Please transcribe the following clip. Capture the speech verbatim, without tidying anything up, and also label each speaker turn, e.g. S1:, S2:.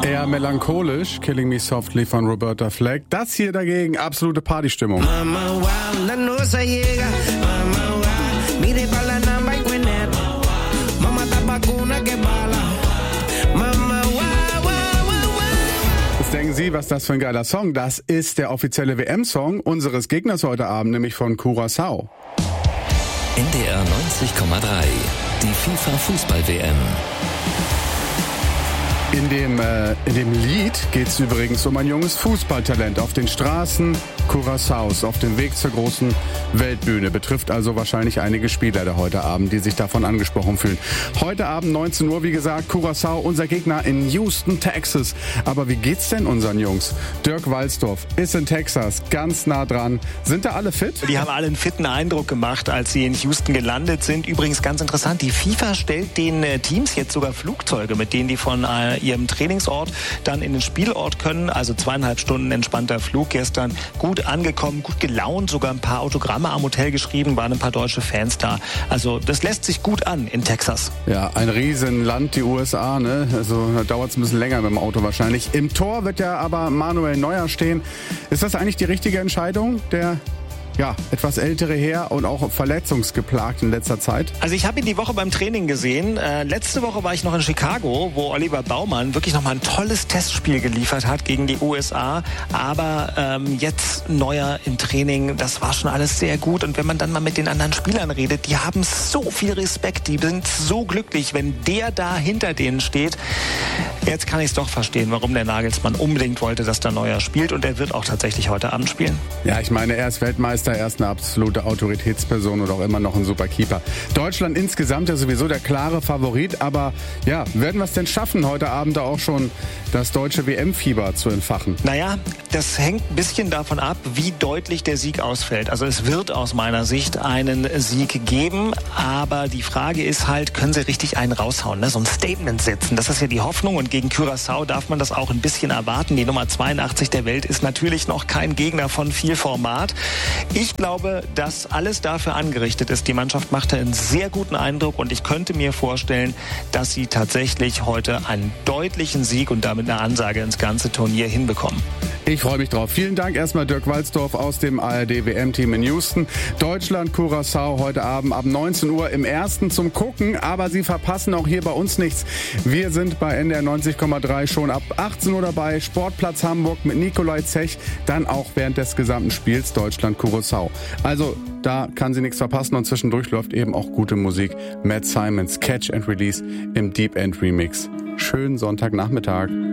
S1: Eher melancholisch, Killing Me Softly von Roberta Flack. Das hier dagegen absolute Partystimmung. Jetzt denken Sie, was das für ein geiler Song? Das ist der offizielle W M-Song unseres Gegners heute Abend, nämlich von Curaçao.
S2: N D R neunzig Komma drei, die FIFA-Fußball-W M.
S1: In dem, äh, in dem Lied geht es übrigens um ein junges Fußballtalent auf den Straßen Curaçaos auf dem Weg zur großen Weltbühne. Betrifft also wahrscheinlich einige Spieler der heute Abend, die sich davon angesprochen fühlen. Heute Abend neunzehn Uhr, wie gesagt, Curaçao, unser Gegner in Houston, Texas. Aber wie geht's denn unseren Jungs? Dirk Walsdorf ist in Texas, ganz nah dran. Sind da alle fit?
S3: Die haben alle einen fitten Eindruck gemacht, als sie in Houston gelandet sind. Übrigens ganz interessant, die FIFA stellt den äh, Teams jetzt sogar Flugzeuge, mit denen die von äh, ihrem Trainingsort dann in den Spielort können. Also zweieinhalb Stunden entspannter Flug gestern. Gut angekommen, gut gelaunt, sogar ein paar Autogramme am Hotel geschrieben, waren ein paar deutsche Fans da. Also das lässt sich gut an in Texas.
S1: Ja, ein Riesenland, die U S A, ne? Also da dauert es ein bisschen länger mit dem Auto wahrscheinlich. Im Tor wird ja aber Manuel Neuer stehen. Ist das eigentlich die richtige Entscheidung, der ja, etwas ältere Herr und auch verletzungsgeplagt in letzter Zeit?
S3: Also ich habe ihn die Woche beim Training gesehen. Äh, letzte Woche war ich noch in Chicago, wo Oliver Baumann wirklich nochmal ein tolles Testspiel geliefert hat gegen die U S A. Aber ähm, jetzt Neuer im Training, das war schon alles sehr gut. Und wenn man dann mal mit den anderen Spielern redet, die haben so viel Respekt, die sind so glücklich, wenn der da hinter denen steht. Jetzt kann ich es doch verstehen, warum der Nagelsmann unbedingt wollte, dass der Neuer spielt. Und er wird auch tatsächlich heute Abend spielen.
S1: Ja, ich meine, er ist Weltmeister. Er ist eine absolute Autoritätsperson und auch immer noch ein super Keeper. Deutschland insgesamt ja sowieso der klare Favorit, aber ja, werden wir es denn schaffen, heute Abend da auch schon das deutsche W M-Fieber zu entfachen?
S3: Naja, das hängt ein bisschen davon ab, wie deutlich der Sieg ausfällt. Also es wird aus meiner Sicht einen Sieg geben, aber die Frage ist halt, können sie richtig einen raushauen, ne? So ein Statement setzen, das ist ja die Hoffnung und gegen Curaçao darf man das auch ein bisschen erwarten. Die Nummer zweiundachtzig der Welt ist natürlich noch kein Gegner von viel Format. Ich glaube, dass alles dafür angerichtet ist. Die Mannschaft machte einen sehr guten Eindruck und ich könnte mir vorstellen, dass sie tatsächlich heute einen deutlichen Sieg und damit eine Ansage ins ganze Turnier hinbekommen.
S1: Ich freue mich drauf. Vielen Dank erstmal Dirk Walsdorf aus dem A R D W M-Team in Houston. Deutschland, Curaçao heute Abend ab neunzehn Uhr im ersten zum Gucken, aber Sie verpassen auch hier bei uns nichts. Wir sind bei N D R neunzig Komma drei schon ab achtzehn Uhr dabei. Sportplatz Hamburg mit Nikolai Zech, dann auch während des gesamten Spiels Deutschland, Curaçao. Also da kann sie nichts verpassen und zwischendurch läuft eben auch gute Musik. Matt Simons, Catch and Release im Deep End Remix. Schönen Sonntagnachmittag.